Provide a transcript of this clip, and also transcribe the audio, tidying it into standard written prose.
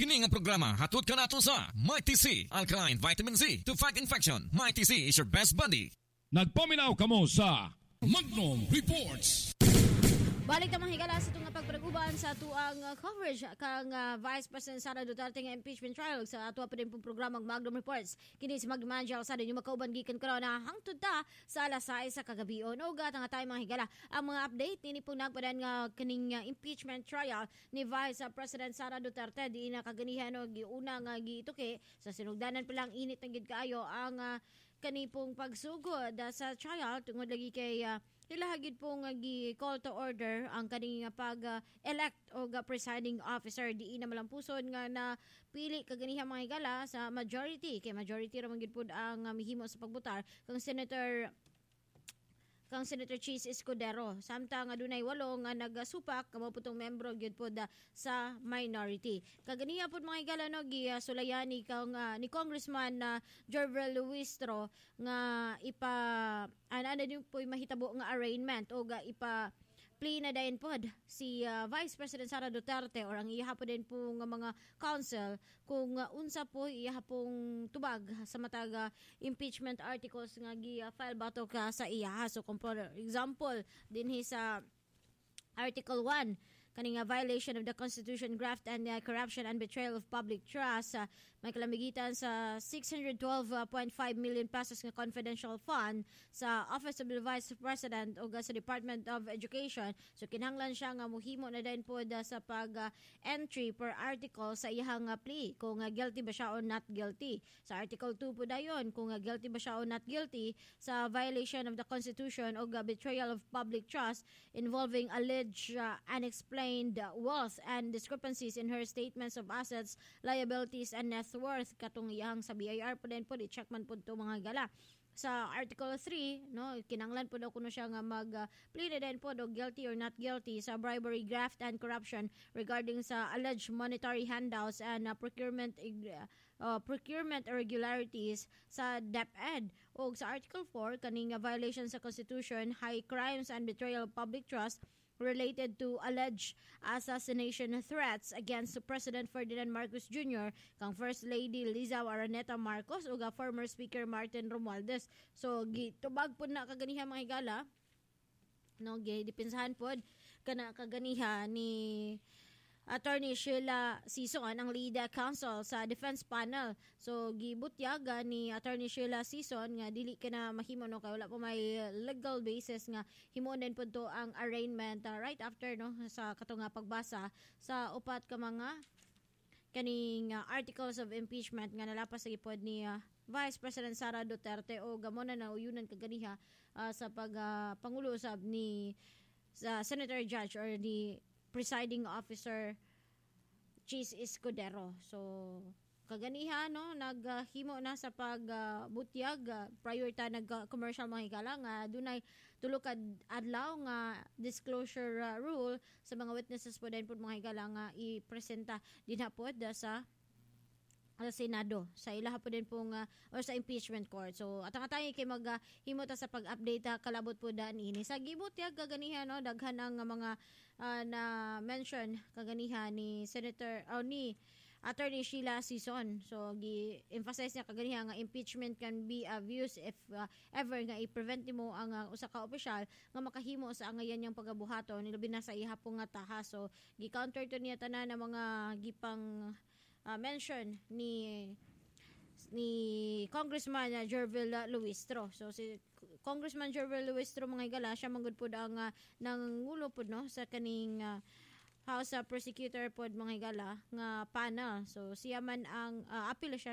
Kini nga programa hatod ka nato sa Mighty C Alkaline Vitamin Z to fight infection. Mighty C is your best buddy. Nagpaminaw kamo sa Magnum Reports. Balik na mga higala sa itong pagparaguban sa tuang coverage kang Vice President Sara Duterte nga impeachment trial sa ato pa din pong programang Magnum Reports. Kini si Magnum Angel sa din yung makauban gikan karon na hangtod ta sa alas 6 sa kagabion. O gatang tayo mga higala ang mga update nini pong nagpadan nga kining impeachment trial ni Vice President Sara Duterte di na kaganihan og giuna nga gituki sa sinugdanan pa lang init na gid kaayo ang kanipong pagsugod sa trial tungod lagi kay ilahagid pong gi-call to order ang kaning pag-elect o presiding officer di na malampuson nga na pili kaganiha mga higala sa majority kay majority ra man gid pud ang mihimo sa pagbutar kang Senator Cheese Escudero. Samtang adunay 8 nga nagasupak kamo putong membro gyud pod sa minority. Kaganiya pod mga higala no gisulayan ni Congressman Jorvel Luistro nga ana din po mahitabo nga arraignment o ipa plea na dayon pod si Vice President Sara Duterte or ang iya po din po nga mga counsel kung unsa po iya pong tubag sa matag impeachment articles nga gi-file batok sa iya. So kung for example dinhi sa Article 1 kaning violation of the Constitution, graft and corruption and betrayal of public trust, may kalamigitan sa 612.5 million pesos nga confidential fund sa Office of the Vice President o sa Department of Education. So kinahanglan siya nga muhimo na din po sa pag-entry per article sa iyang plea kung guilty ba siya o not guilty. Sa Article 2 po dayon kung guilty ba siya o not guilty sa violation of the Constitution o betrayal of public trust involving alleged unexplained wealth and discrepancies in her statements of assets, liabilities, and net worth. Katong iyang sa BIR po din po, i-check man po ito mga gala. Sa Article 3, no, kinanglan po daw kuno siya nga mag-plead din po do guilty or not guilty sa bribery, graft, and corruption regarding sa alleged monetary handouts and procurement irregularities sa DepEd. O sa Article 4, kaning violation sa Constitution, high crimes and betrayal of public trust related to alleged assassination threats against President Ferdinand Marcos Jr., kang First Lady Liza Araneta Marcos ug former Speaker Martin Romualdez. So gitubag pud na kaganiha mga higala no gidepensahan pod kana kaganiha ni Attorney Sheila Sison ang lead counsel sa defense panel. So gibutyaga ni Attorney Sheila Sison nga dili kana mahimo no kay wala pa may legal basis nga himuon din pud to ang arraignment right after no sa kato nga pagbasa sa upat ka mga kaning articles of impeachment nga nalapas sa gipod ni Vice President Sara Duterte o gamona na uyunan kaganiha sa pangulo usab ni Senator Judge or the presiding officer Cheese Escudero. So kaganiha no naghimo na sa pagbutyag prior ta nag-commercial mga higala nga dunay tulo ka adlaw nga disclosure rule sa mga witnesses po din po mga higala nga ipresenta dinha pod sa Senado sa ilaha po din pong or sa impeachment court. So atang-atay kay maghimo ta sa pag-update kalabot po daan ini sa gibutyag kaganiha no daghan ang mga na mention kaganiha ni Senator ni Attorney Sheila Sison. So gi-emphasize niya kaganiha nga impeachment can be abused if ever nga i-prevent mo ang usa ka opisyal nga makahimo sa angayan niyang pagabuhaton nilabi na sa ihapon nga taha. So gi-counter to niya tanan na mga gipang mention ni Congressman Jorvel Luistro. So si Congressman Jorvel Luistro mga higala siya manggod pod ang nangulo pod no sa kaning House Prosecutor pod mga higala nga panel. So siya man ang appeal siya